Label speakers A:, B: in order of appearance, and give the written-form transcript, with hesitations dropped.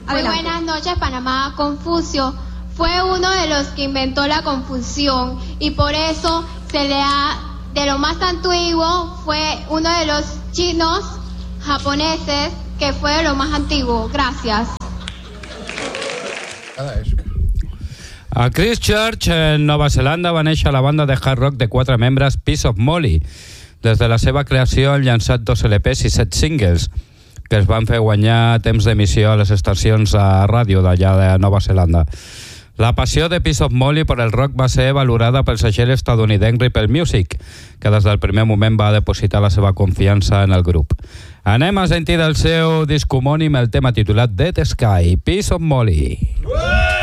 A: Muy buenas noches, Panamá. Confucio fue uno de los que inventó la confusión y por eso de lo más antiguo fue uno de los chinos japoneses que fue de lo más antiguo. Gracias.
B: A Christchurch, en Nova Zelanda, va néixer la banda de hard rock de 4 membres Piece of Molly. Des de la seva creació han llançat 2 LPs i 7 singles que es van fer guanyar temps d'emissió a les estacions a ràdio d'allà de Nova Zelanda. La passió de Piece of Molly per el rock va ser valorada pel segell estadounidenc Ripple Music, que des del primer moment va depositar la seva confiança en el grup. Anem a sentir del seu disc homònim el tema titulat Dead Sky, Piece of Molly.